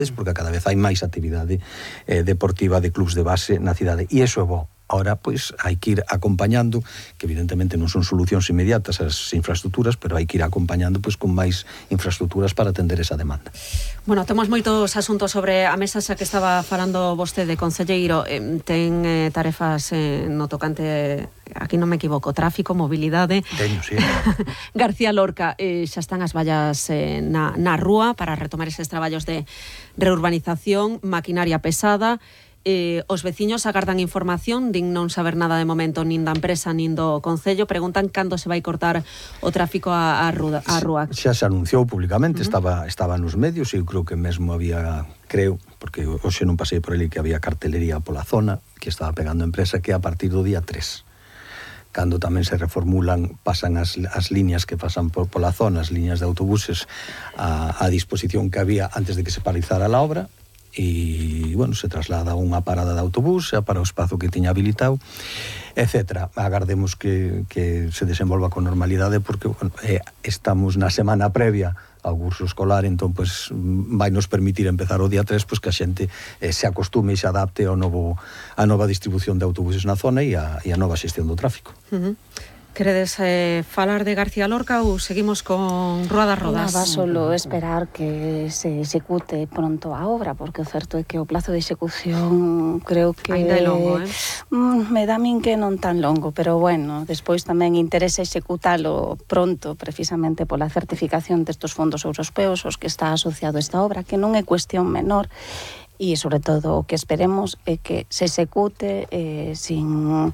porque cada vez hai máis actividade deportiva de clubs de base na cidade, e iso é bo. Ahora, pois, hai que ir acompañando, que evidentemente non son solucións inmediatas as infraestructuras, pero hai que ir acompañando pois con máis infraestructuras para atender esa demanda. Bueno, temos moitos asuntos sobre a mesa, xa que estaba falando vostede, concelleiro, ten tarefas no tocante, aquí non me equivoco, tráfico, mobilidade. Teño, sí. García Lorca, xa están as vallas na rúa para retomar eses traballos de reurbanización, maquinaria pesada. Os veciños agardan información, din non saber nada de momento nin da empresa nin do concello, preguntan cando se vai cortar o tráfico á rúa. Xa se anunciou públicamente, estaba nos medios, e eu creo que mesmo había, porque hoxe non pasei por ali, que había cartelería pola zona que estaba pegando a empresa, que a partir do día 3, cando tamén se reformulan, pasan as líneas que pasan pola zona, as líneas de autobuses a disposición que había antes de que se paralizara a obra, e, bueno, se traslada unha parada de autobús para o espazo que tiña habilitado, etc. Agardemos que se desenvolva con normalidade, porque, bueno, estamos na semana previa ao curso escolar, entón, pois, vai nos permitir empezar o día 3, pois, que a xente se acostume e se adapte a nova distribución de autobuses na zona e a nova xestión do tráfico. Queredes falar de García Lorca ou seguimos con Rueda Rodas? Nada, solo esperar que se execute pronto a obra, porque o certo é que o plazo de execución creo que ainda é longo, me dá min que non tan longo, pero bueno, despois tamén interesa executalo pronto, precisamente pola certificación destos fondos europeos os que está asociado a esta obra, que non é cuestión menor. E, sobre todo, o que esperemos é que se execute sin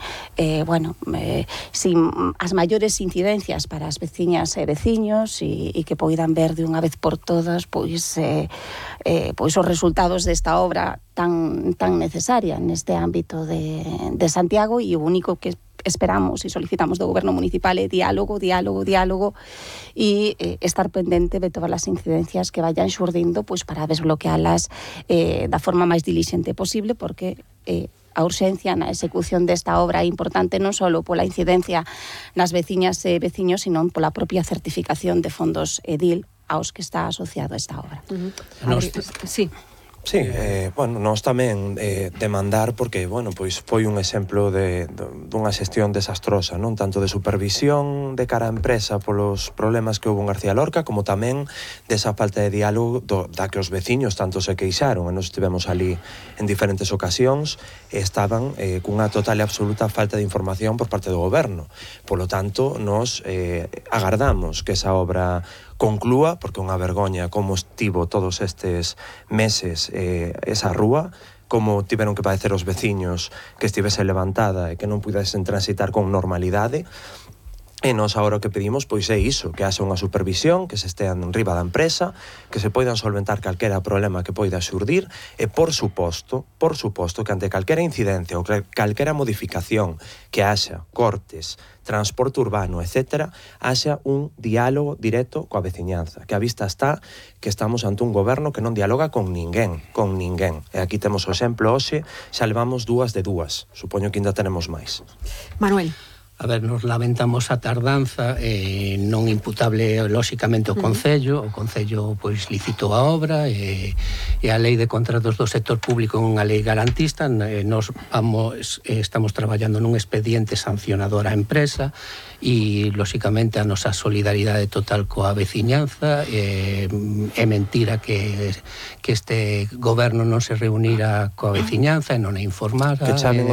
as maiores incidencias para as veciñas e veciños, e que poidan ver de unha vez por todas pois os resultados desta obra tan necesaria neste ámbito de Santiago, e o único que esperamos e solicitamos do goberno municipal é diálogo e estar pendente de todas as incidencias que vayan xurdindo, pois, para desbloquealas da forma máis dilixente posible, porque a urxencia na execución desta obra é importante non só pola incidencia nas veciñas e veciños, sino pola propia certificación de fondos EDIL aos que está asociado a esta obra. Sí. Sí, bueno, nós tamén demandar, porque, bueno, pois foi un exemplo dunha xestión desastrosa, non tanto de supervisión de cara á empresa polos problemas que houve en García Lorca, como tamén desa falta de diálogo da que os veciños tanto se queixaron, e nós estivemos ali en diferentes ocasións, estaban cunha total e absoluta falta de información por parte do goberno. Polo tanto, nós agardamos que esa obra conclúa, porque é unha vergoña como estivo todos estes meses esa rúa, como tiveron que padecer os veciños que estivese levantada e que non pudesen transitar con normalidade. E nós agora o que pedimos pois é iso, que haxa unha supervisión, que se estean enriba da empresa, que se poidan solventar calquera problema que poida xurdir, e por suposto que ante calquera incidencia ou calquera modificación que haxa, cortes, transporte urbano, etc., haxa un diálogo directo coa veciñanza, que a vista está que estamos ante un goberno que non dialoga con ninguén. E aquí temos o exemplo hoxe, xa levamos 2 de 2, supoño que ainda tenemos máis. Manuel. A ver, nos lamentamos a tardanza, non imputable lóxicamente ao Concello. O Concello pois licitou a obra, e a Lei de Contratos do Sector Público é unha lei garantista. Nos estamos traballando nun expediente sancionador á empresa, e lóxicamente a nosa solidaridade total coa veciñanza. É mentira que este goberno non se reunira coa veciñanza e non a informara. Que chamen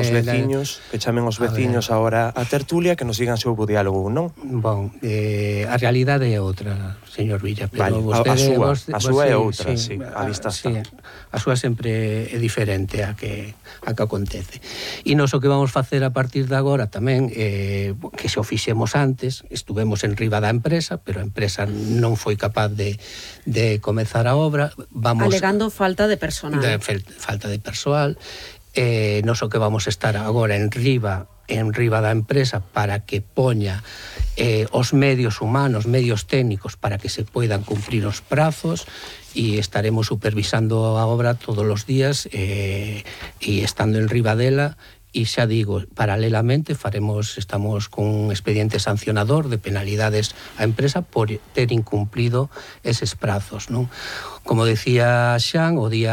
os veciños agora a tertulia, que nos digan se houve diálogo ou non. Bon, a realidade é outra, señor Villa, pero a súa é outra, sí, a vista está. A súa sempre é diferente a que acontece. E nós o que vamos facer a partir de agora tamén, que se o fixemos antes, estuvemos en riba da empresa, pero a empresa non foi capaz de comezar a obra. Alegando falta de personal. Falta de persoal. Nós o que vamos estar agora en riba da empresa para que poña os medios humanos, medios técnicos, para que se poidan cumprir os prazos, e estaremos supervisando a obra todos os días e estando en riba dela, E xa digo, paralelamente estamos con un expediente sancionador de penalidades á empresa por ter incumplido eses prazos, non? Como decía Xan, o día